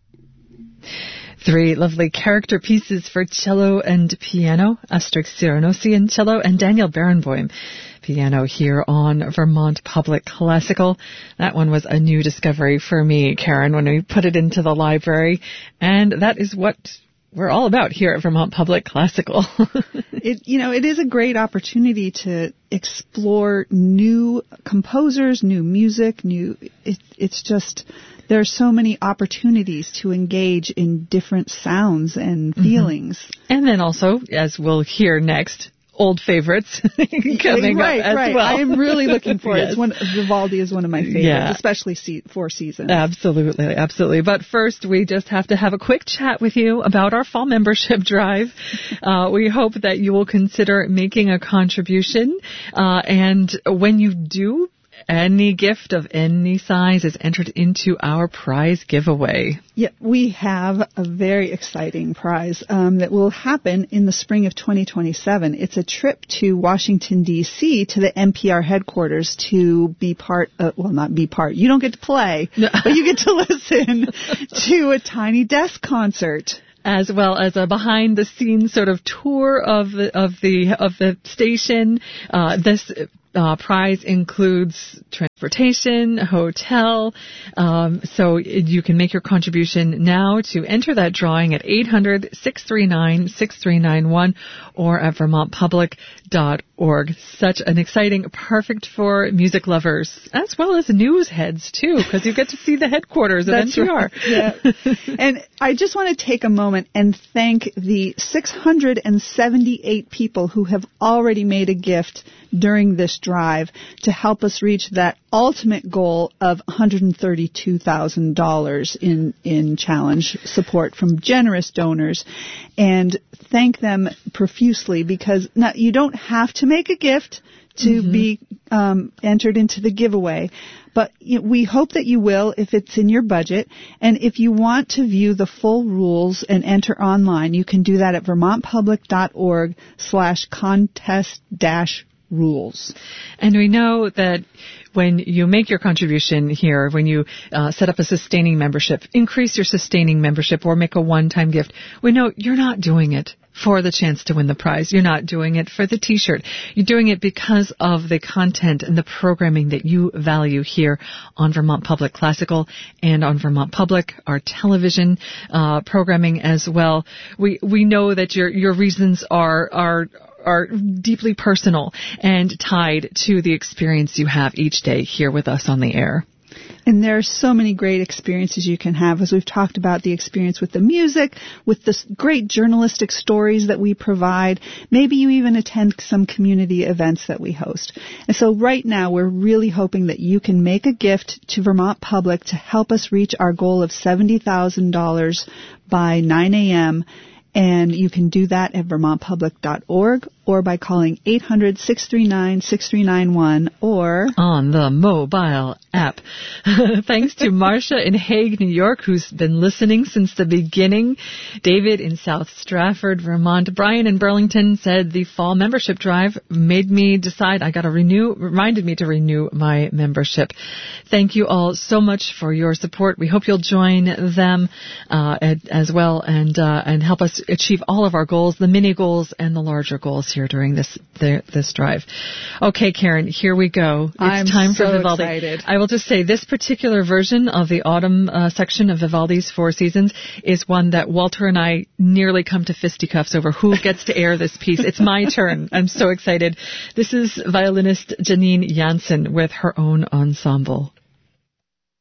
Three lovely character pieces for cello and piano, Asterix Cyranosian cello and Daniel Barenboim piano here on Vermont Public Classical. That one was a new discovery for me, Karen, when we put it into the library, and that is what we're all about here at Vermont Public Classical. It is a great opportunity to explore new composers, new music, it's just, there are so many opportunities to engage in different sounds and feelings. And then also, as we'll hear next, old favorites coming up as well. I am really looking forward. Yes. Vivaldi is one of my favorites, especially Four Seasons. Absolutely. But first, we just have to have a quick chat with you about our fall membership drive. We hope that you will consider making a contribution. And when you do, any gift of any size is entered into our prize giveaway. Yeah, we have a very exciting prize that will happen in the spring of 2027. It's a trip to Washington, D.C. to the NPR headquarters to be part of, not be part, you don't get to play, but you get to listen to a Tiny Desk concert. As well as a behind-the-scenes sort of tour of the station. This prize includes transportation, hotel, so you can make your contribution now to enter that drawing at 800-639-6391 or at vermontpublic.org. Such an exciting, perfect for music lovers, as well as news heads, too, because you get to see the headquarters of NPR. Right. Yeah. And I just want to take a moment and thank the 678 people who have already made a gift during this drive to help us reach that ultimate goal of $132,000 in challenge support from generous donors, and thank them profusely, because now you don't have to make a gift to be entered into the giveaway, but we hope that you will if it's in your budget. And if you want to view the full rules and enter online, you can do that at vermontpublic.org/contest-rules. And we know that when you make your contribution here, when you set up a sustaining membership, increase your sustaining membership or make a one-time gift, we know you're not doing it for the chance to win the prize. You're not doing it for the T-shirt. You're doing it because of the content and the programming that you value here on Vermont Public Classical and on Vermont Public, our television programming as well. We know that your reasons are deeply personal and tied to the experience you have each day here with us on the air. And there are so many great experiences you can have, as we've talked about, the experience with the music, with the great journalistic stories that we provide. Maybe you even attend some community events that we host. And so right now we're really hoping that you can make a gift to Vermont Public to help us reach our goal of $70,000 by 9 a.m., and you can do that at vermontpublic.org or by calling 800-639-6391 or on the mobile app. Thanks to Marcia in Hague, New York, who's been listening since the beginning. David in South Stratford, Vermont. Brian in Burlington said the fall membership drive made me decide reminded me to renew my membership. Thank you all so much for your support. We hope you'll join them as well and help us achieve all of our goals, the mini goals and the larger goals here during this drive. Okay, Karen, here we go. It's time for Vivaldi. Excited. I will just say this particular version of the autumn section of Vivaldi's Four Seasons is one that Walter and I nearly come to fisticuffs over who gets to air this piece. It's my turn. I'm so excited. This is violinist Janine Jansen with her own ensemble.